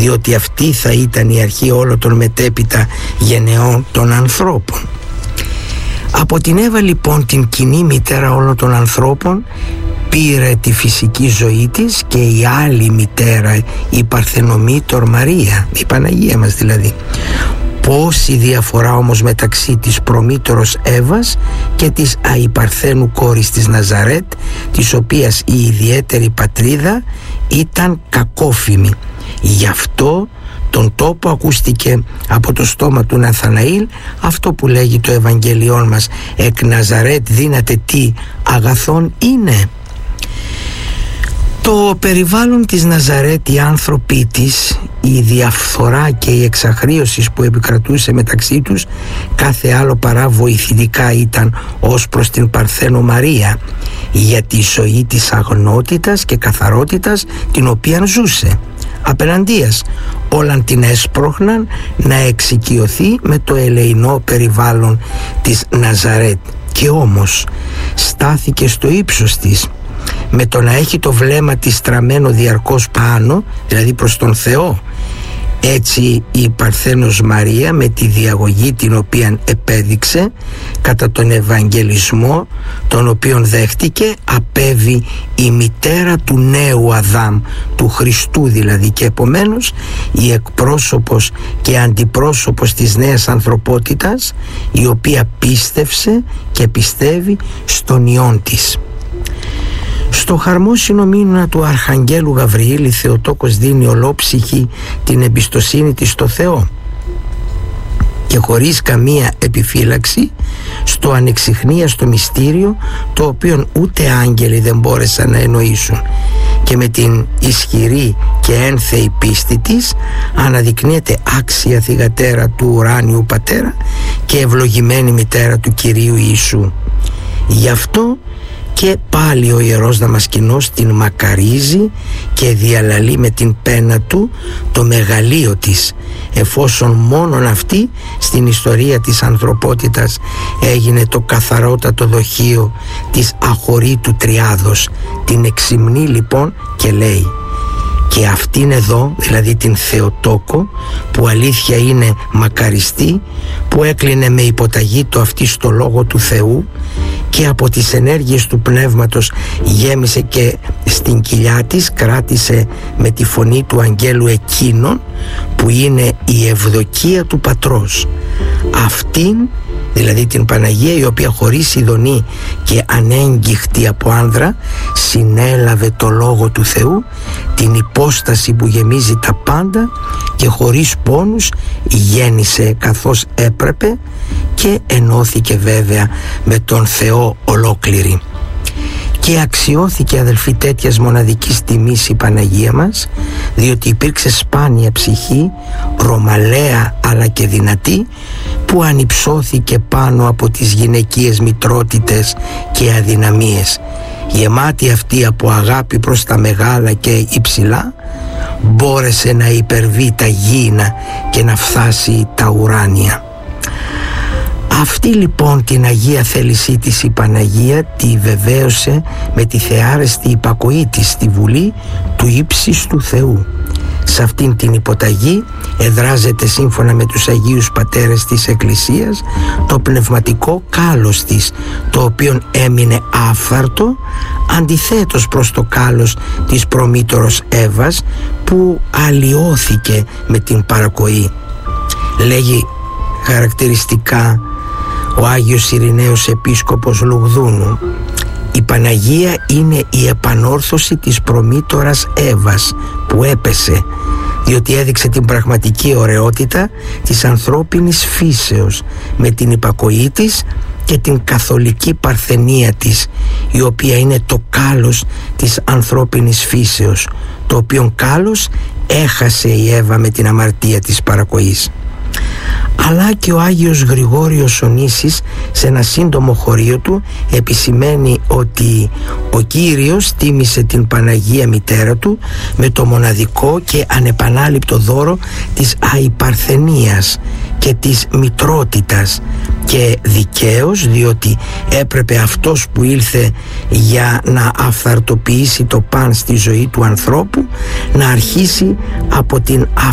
διότι αυτή θα ήταν η αρχή όλων των μετέπειτα γενεών των ανθρώπων. Από την Εύα λοιπόν, την κοινή μητέρα όλων των ανθρώπων, πήρε τη φυσική ζωή της και η άλλη μητέρα, η Παρθενομήτωρ Μαρία, η Παναγία μας δηλαδή. Πόση διαφορά όμως μεταξύ της προμήτωρος Εύας και της αϊπαρθένου κόρης της Ναζαρέτ, της οποίας η ιδιαίτερη πατρίδα ήταν κακόφημη. Γι' αυτό τον τόπο ακούστηκε από το στόμα του Ναθαναήλ αυτό που λέγει το Ευαγγέλιόν μας: εκ Ναζαρέτ δύναται τι αγαθόν είναι. Το περιβάλλον της Ναζαρέτ, οι άνθρωποι της, η διαφθορά και η εξαχρίωση που επικρατούσε μεταξύ τους, κάθε άλλο παρά βοηθητικά ήταν ως προς την Παρθένο Μαρία, για τη ζωή της αγνότητας και καθαρότητας την οποία ζούσε. Απέναντίας όλαν την έσπροχναν να εξοικειωθεί με το ελεεινό περιβάλλον της Ναζαρέτ, και όμως στάθηκε στο ύψος της, με το να έχει το βλέμμα της στραμμένο διαρκώς πάνω, δηλαδή προς τον Θεό. Έτσι η Παρθένος Μαρία, με τη διαγωγή την οποία επέδειξε κατά τον Ευαγγελισμό, τον οποίον δέχτηκε, απέβη η μητέρα του νέου Αδάμ, του Χριστού δηλαδή, και επομένως η εκπρόσωπος και αντιπρόσωπος της νέας ανθρωπότητας, η οποία πίστευσε και πιστεύει στον Υιόν της. Στο χαρμόσυνο μήνα του Αρχαγγέλου Γαβριήλ, η Θεοτόκος δίνει ολόψυχη την εμπιστοσύνη της στο Θεό και χωρίς καμία επιφύλαξη στο ανεξιχνίαστο μυστήριο, το οποίο ούτε άγγελοι δεν μπόρεσαν να εννοήσουν, και με την ισχυρή και ένθεη πίστη της αναδεικνύεται άξια θυγατέρα του ουράνιου Πατέρα και ευλογημένη μητέρα του Κυρίου Ιησού. Γι' αυτό και πάλι ο Ιερός Δαμασκηνός την μακαρίζει και διαλαλεί με την πένα του το μεγαλείο της, εφόσον μόνον αυτή στην ιστορία της ανθρωπότητας έγινε το καθαρότατο δοχείο της αχωρήτου τριάδος. Την εξυμνεί λοιπόν και λέει: και αυτήν εδώ, δηλαδή την Θεοτόκο, που αλήθεια είναι μακαριστή, που έκλεινε με υποταγή το αυτή στο Λόγο του Θεού και από τις ενέργειες του Πνεύματος γέμισε και στην κοιλιά της κράτησε με τη φωνή του αγγέλου εκείνον που είναι η ευδοκία του Πατρός. Αυτήν, δηλαδή την Παναγία, η οποία χωρίς ειδονή και ανέγγιχτη από άνδρα συνέλαβε το Λόγο του Θεού, την υπόσταση που γεμίζει τα πάντα, και χωρίς πόνους γέννησε καθώς έπρεπε και ενώθηκε βέβαια με τον Θεό ολόκληρη. Και αξιώθηκε, αδελφοί, τέτοιας μοναδικής τιμής η Παναγία μας, διότι υπήρξε σπάνια ψυχή, ρωμαλαία αλλά και δυνατή, που ανυψώθηκε πάνω από τις γυναικείες μητρότητες και αδυναμίες. Γεμάτη αυτή από αγάπη προς τα μεγάλα και υψηλά, μπόρεσε να υπερβεί τα γήινα και να φτάσει τα ουράνια. Αυτή λοιπόν την Αγία θέλησή της η Παναγία τη βεβαίωσε με τη θεάρεστη υπακοή της στη Βουλή του ύψιστου Θεού. Σε αυτήν την υποταγή εδράζεται, σύμφωνα με τους Αγίους Πατέρες της Εκκλησίας, το πνευματικό κάλος της, το οποίο έμεινε άφθαρτο, αντιθέτως προς το κάλος της προμήτωρος Εύας, που αλλοιώθηκε με την παρακοή. Λέγει χαρακτηριστικά ο Άγιος Ειρηναίος Επίσκοπος Λουγδούνου: η Παναγία είναι η επανόρθωση της προμήτωρας Εύας που έπεσε, διότι έδειξε την πραγματική ωραιότητα της ανθρώπινης φύσεως με την υπακοή της και την καθολική παρθενία της, η οποία είναι το κάλος της ανθρώπινης φύσεως, το οποίον κάλος έχασε η Εύα με την αμαρτία της παρακοής. Αλλά και ο Άγιος Γρηγόριος Ονήσης σε ένα σύντομο χωρίο του επισημαίνει ότι ο Κύριος τίμησε την Παναγία μητέρα του με το μοναδικό και ανεπανάληπτο δώρο της αϊπαρθενίας και της μητρότητας, και δικαίως, διότι έπρεπε αυτός που ήλθε για να αυθαρτοποιήσει το παν στη ζωή του ανθρώπου να αρχίσει από την